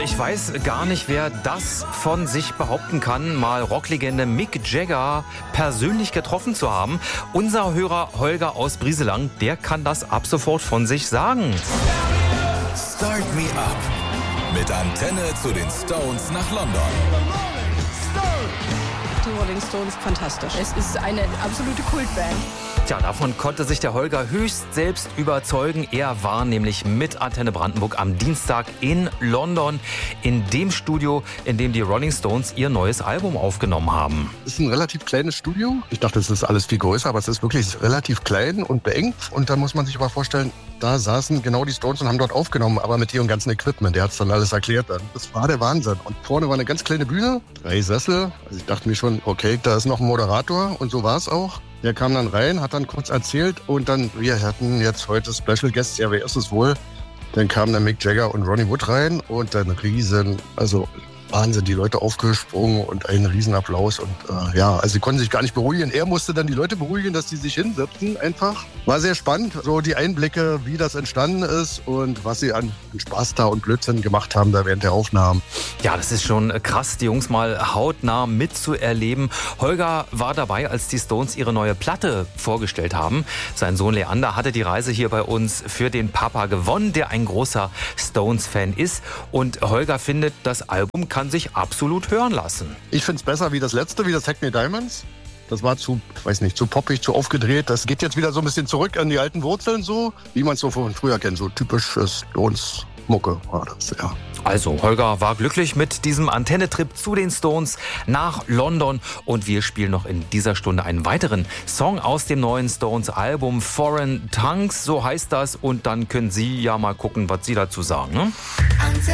ich weiß gar nicht, wer das von sich behaupten kann, mal Rocklegende Mick Jagger persönlich getroffen zu haben. Unser Hörer Holger aus Brieselang, der kann das ab sofort von sich sagen. Start Me Up mit Antenne zu den Stones nach London. Die Rolling Stones, fantastisch. Es ist eine absolute Kultband. Tja, davon konnte sich der Holger höchst selbst überzeugen. Er war nämlich mit Antenne Brandenburg am Dienstag in London, in dem Studio, in dem die Rolling Stones ihr neues Album aufgenommen haben. Es ist ein relativ kleines Studio. Ich dachte, es ist alles viel größer, aber es ist wirklich relativ klein und beengt. Und da muss man sich aber vorstellen, da saßen genau die Stones und haben dort aufgenommen, aber mit ihrem ganzen Equipment. Der hat es dann alles erklärt dann. Das war der Wahnsinn. Und vorne war eine ganz kleine Bühne, 3 Sessel. Also ich dachte mir schon, okay, da ist noch ein Moderator und so war es auch. Der kam dann rein, hat dann kurz erzählt und dann, wir hatten jetzt heute Special Guests, ja, wer ist es wohl? Dann kamen dann Mick Jagger und Ronnie Wood rein und dann Wahnsinn, die Leute aufgesprungen und ein Riesenapplaus und also sie konnten sich gar nicht beruhigen. Er musste dann die Leute beruhigen, dass die sich hinsetzen einfach. War sehr spannend, so die Einblicke, wie das entstanden ist und was sie an Spaß da und Blödsinn gemacht haben da während der Aufnahmen. Ja, das ist schon krass, die Jungs mal hautnah mitzuerleben. Holger war dabei, als die Stones ihre neue Platte vorgestellt haben. Sein Sohn Leander hatte die Reise hier bei uns für den Papa gewonnen, der ein großer Stones-Fan ist. Und Holger findet, das Album kann sich absolut hören lassen. Ich finde es besser wie das letzte, wie das Hackney Diamonds. Das war zu poppig, zu aufgedreht. Das geht jetzt wieder so ein bisschen zurück an die alten Wurzeln so, wie man es so von früher kennt. So typisch Stones Mucke war das, ja. Also, Holger war glücklich mit diesem Antenne-Trip zu den Stones nach London. Und wir spielen noch in dieser Stunde einen weiteren Song aus dem neuen Stones-Album Foreign Tongues, so heißt das. Und dann können Sie ja mal gucken, was Sie dazu sagen, ne?